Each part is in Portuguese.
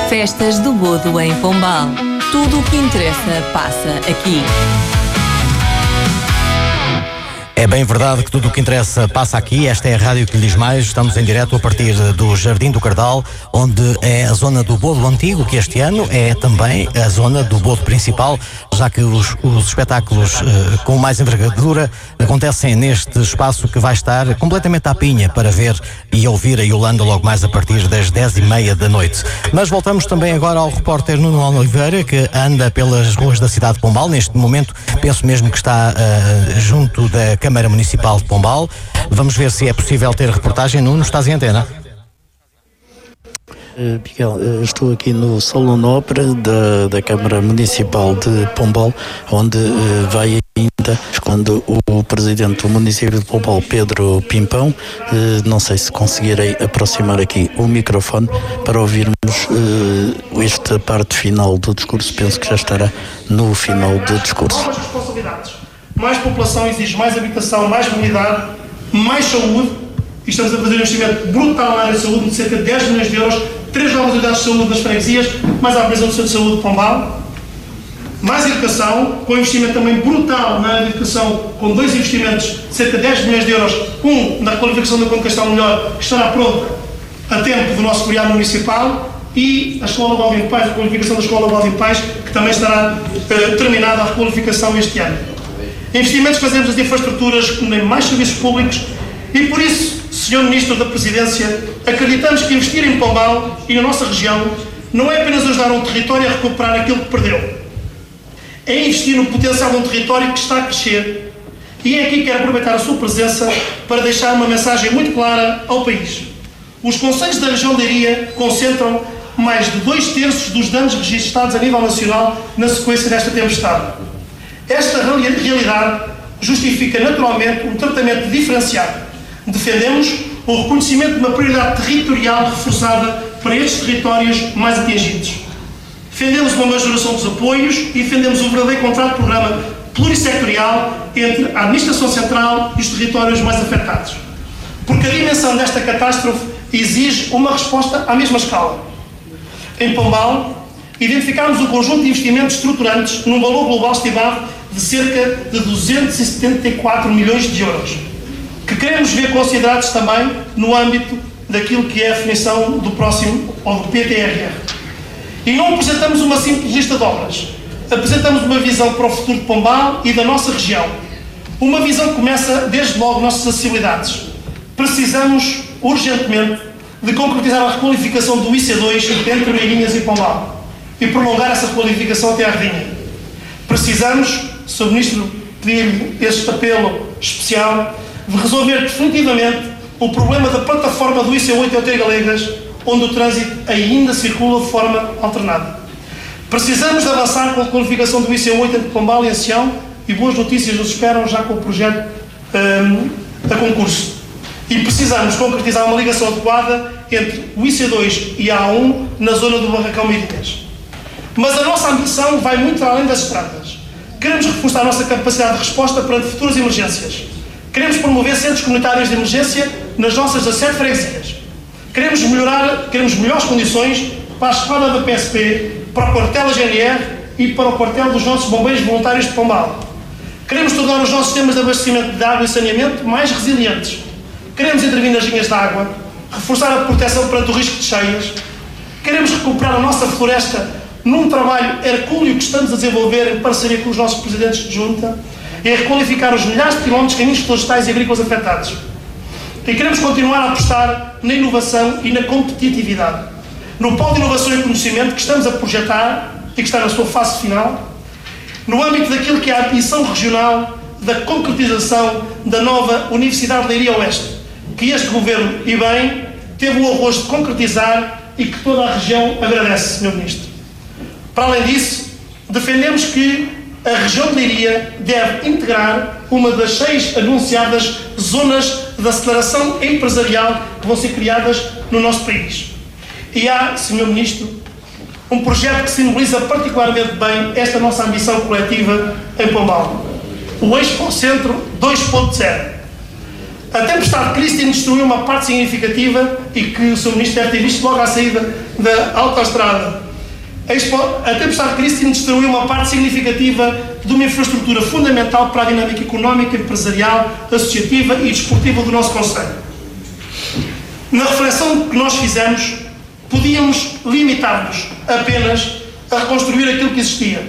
Festas do Bodo em Pombal. Tudo o que interessa passa aqui. É bem verdade que tudo o que interessa passa aqui. Esta é a rádio que lhe diz mais. Estamos em direto a partir do Jardim do Cardal, onde é a zona do Bodo Antigo, que este ano é também a zona do Bodo Principal, já que os espetáculos com mais envergadura acontecem neste espaço que vai estar completamente à pinha para ver e ouvir a Yolanda logo mais a partir das 10h30 da noite. Mas voltamos também agora ao repórter Nuno Oliveira, que anda pelas ruas da cidade de Pombal. Neste momento, penso mesmo que está junto da Câmara Municipal de Pombal. Vamos ver se é possível ter reportagem. Nuno, estás em antena? Miguel, estou aqui no Salão de Ópera da Câmara Municipal de Pombal, onde vai ainda quando o Presidente do município de Pombal, Pedro Pimpão, não sei se conseguirei aproximar aqui o microfone para ouvirmos esta parte final do discurso. Penso que já estará no final do discurso. Novas responsabilidades. Mais população exige mais habitação, mais mobilidade, mais saúde, e estamos a fazer um investimento brutal na área de saúde de cerca de 10 milhões de euros, 3 novas unidades de saúde nas freguesias, mais a prisão do Centro de Saúde de Pombal, mais educação, com investimento também brutal na área de educação, com 2 investimentos de cerca de 10 milhões de euros, um na qualificação do Conde Castelo Melhor, que estará pronto a tempo do nosso feriado municipal, e a Escola Valdir Pais, a qualificação da Escola Valdir Pais, que também estará terminada a requalificação este ano. Investimentos que fazemos nas infraestruturas, nem mais serviços públicos, e por isso, Sr. Ministro da Presidência, acreditamos que investir em Pombal e na nossa região não é apenas ajudar um território a recuperar aquilo que perdeu. É investir no potencial de um território que está a crescer, e é aqui que quero aproveitar a sua presença para deixar uma mensagem muito clara ao país. Os concelhos da região de Leiria concentram mais de 2/3 dos danos registados a nível nacional na sequência desta tempestade. Esta realidade justifica naturalmente um tratamento diferenciado. Defendemos o reconhecimento de uma prioridade territorial reforçada para estes territórios mais atingidos. Defendemos uma majoração dos apoios e defendemos o verdadeiro contrato de programa plurissectorial entre a Administração Central e os territórios mais afetados. Porque a dimensão desta catástrofe exige uma resposta à mesma escala. Em Pombal, identificámos um conjunto de investimentos estruturantes num valor global estimado de cerca de 274 milhões de euros, que queremos ver considerados também no âmbito daquilo que é a definição do próximo, ou do PTRR. E não apresentamos uma simples lista de obras, apresentamos uma visão para o futuro de Pombal e da nossa região. Uma visão que começa desde logo nossas acessibilidades. Precisamos, urgentemente, de concretizar a requalificação do IC2 entre Meirinhas e Pombal e prolongar essa requalificação até à Ardinha. Precisamos, Sr. Ministro, pedir-lhe este apelo especial de resolver definitivamente o problema da plataforma do IC8 até Galegas, onde o trânsito ainda circula de forma alternada. Precisamos de avançar com a qualificação do IC8 entre Pombal e Ancião, e boas notícias nos esperam já com o projeto a concurso. E precisamos concretizar uma ligação adequada entre o IC2 e a A1 na zona do Barracão Meirinhas. Mas a nossa ambição vai muito além das estradas. Queremos reforçar a nossa capacidade de resposta perante futuras emergências. Queremos promover centros comunitários de emergência nas nossas 17 freguesias. Queremos melhores condições para a esquadra da PSP, para o quartel da GNR e para o quartel dos nossos bombeiros voluntários de Pombal. Queremos tornar os nossos sistemas de abastecimento de água e saneamento mais resilientes. Queremos intervir nas linhas de água, reforçar a proteção perante o risco de cheias. Queremos recuperar a nossa floresta num trabalho hercúleo que estamos a desenvolver em parceria com os nossos presidentes de junta, e a requalificar os milhares de quilómetros de caminhos florestais e agrícolas afetados. E queremos continuar a apostar na inovação e na competitividade. No polo de inovação e conhecimento que estamos a projetar e que está na sua fase final, no âmbito daquilo que é a missão regional da concretização da nova Universidade de Leiria Oeste, que este Governo, e bem, teve o arrojo de concretizar e que toda a região agradece, Sr. Ministro. Para além disso, defendemos que a região de Leiria deve integrar uma das 6 anunciadas zonas de aceleração empresarial que vão ser criadas no nosso país. E há, Sr. Ministro, um projeto que simboliza particularmente bem esta nossa ambição coletiva em Pombal. O Expo Centro 2.0. A tempestade Christine destruiu uma parte significativa e que o Sr. Ministro deve ter visto logo à saída da autoestrada. A tempestade Christine destruiu uma parte significativa de uma infraestrutura fundamental para a dinâmica económica, empresarial, associativa e desportiva do nosso concelho. Na reflexão que nós fizemos, podíamos limitar-nos apenas a reconstruir aquilo que existia.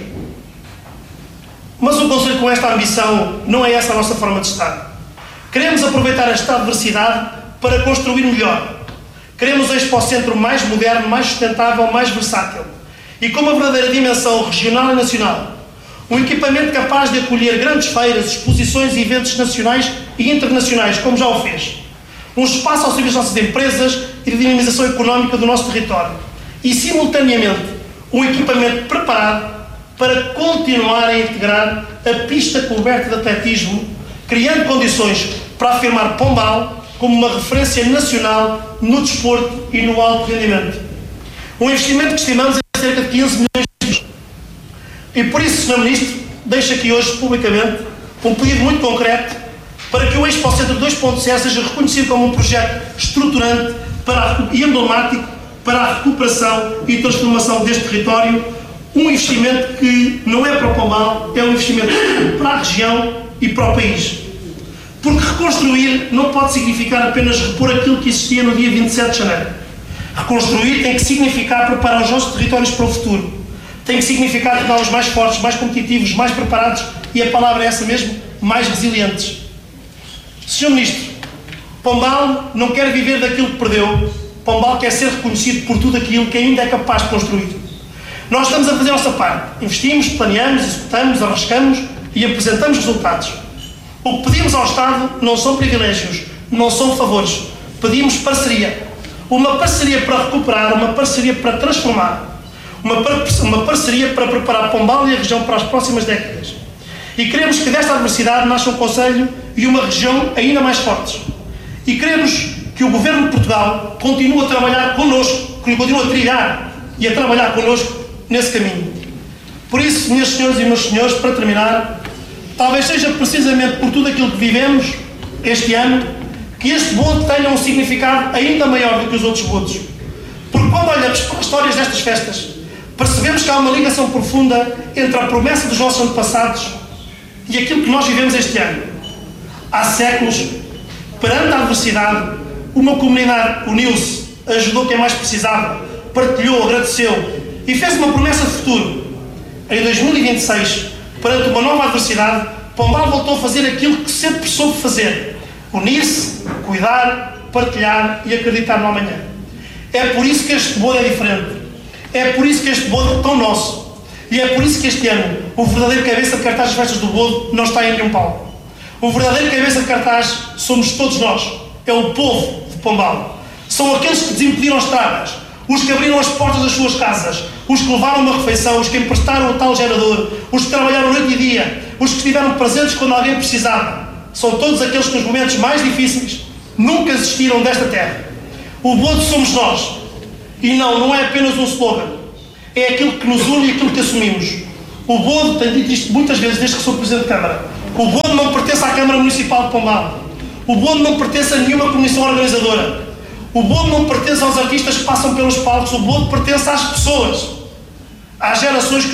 Mas o concelho, com esta ambição, não é essa a nossa forma de estar. Queremos aproveitar esta adversidade para construir melhor. Queremos um Expocentro mais moderno, mais sustentável, mais versátil e com uma verdadeira dimensão regional e nacional. Um equipamento capaz de acolher grandes feiras, exposições e eventos nacionais e internacionais, como já o fez. Um espaço ao serviço das nossas empresas e de dinamização económica do nosso território. E, simultaneamente, um equipamento preparado para continuar a integrar a pista coberta de atletismo, criando condições para afirmar Pombal como uma referência nacional no desporto e no alto rendimento. Um investimento que estimamos em cerca de 15 milhões de euros. E por isso, Sr. Ministro, deixo aqui hoje publicamente um pedido muito concreto para que o Expocentro 2.0 seja reconhecido como um projeto estruturante e emblemático para a recuperação e transformação deste território, um investimento que não é para o Pombal, é um investimento para a região e para o país. Porque reconstruir não pode significar apenas repor aquilo que existia no dia 27 de janeiro. Reconstruir tem que significar preparar os nossos territórios para o futuro. Tem que significar torná-los mais fortes, mais competitivos, mais preparados e a palavra é essa mesmo, mais resilientes. Sr. Ministro, Pombal não quer viver daquilo que perdeu. Pombal quer ser reconhecido por tudo aquilo que ainda é capaz de construir. Nós estamos a fazer a nossa parte. Investimos, planeamos, executamos, arriscamos e apresentamos resultados. O que pedimos ao Estado não são privilégios, não são favores. Pedimos parceria. Uma parceria para recuperar, uma parceria para transformar. Uma parceria para preparar Pombal e a região para as próximas décadas. E queremos que desta adversidade nasça um concelho e uma região ainda mais fortes. E queremos que o Governo de Portugal continue a trabalhar connosco, que continue a trilhar e a trabalhar connosco nesse caminho. Por isso, minhas senhoras e meus senhores, para terminar, talvez seja precisamente por tudo aquilo que vivemos este ano que este bodo tenha um significado ainda maior do que os outros bodos. Porque quando olhamos para as histórias destas festas, percebemos que há uma ligação profunda entre a promessa dos nossos antepassados e aquilo que nós vivemos este ano. Há séculos, perante a adversidade, uma comunidade uniu-se, ajudou quem mais precisava, partilhou, agradeceu e fez uma promessa de futuro. Em 2026, perante uma nova adversidade, Pombal voltou a fazer aquilo que sempre soube fazer: unir-se, cuidar, partilhar e acreditar no amanhã. É por isso que este bodo é diferente. É por isso que este bodo é tão nosso. E é por isso que este ano o verdadeiro cabeça de cartaz das festas do bodo não está em nenhum palco. O verdadeiro cabeça de cartaz somos todos nós. É o povo de Pombal. São aqueles que desimpediram estradas, os que abriram as portas das suas casas, os que levaram uma refeição, os que emprestaram o tal gerador, os que trabalharam noite e dia, os que estiveram presentes quando alguém precisava. São todos aqueles que nos momentos mais difíceis nunca desistiram desta terra. O bodo somos nós. E não é apenas um slogan. É aquilo que nos une e aquilo que assumimos. O bodo, tenho dito isto muitas vezes desde que sou Presidente de Câmara, o bodo não pertence à Câmara Municipal de Pombal. O bodo não pertence a nenhuma comissão organizadora. O bodo não pertence aos artistas que passam pelos palcos. O bodo pertence às pessoas. Às gerações que